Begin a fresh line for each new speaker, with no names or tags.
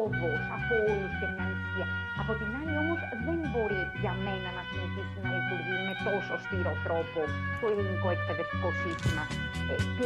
φόβος από όλους και μια ανησυχία. Από την άλλη όμως δεν μπορεί για μένα να συνεχίσει να λειτουργεί με τόσο στήρο τρόπο το ελληνικό εκπαιδευτικό σύστημα.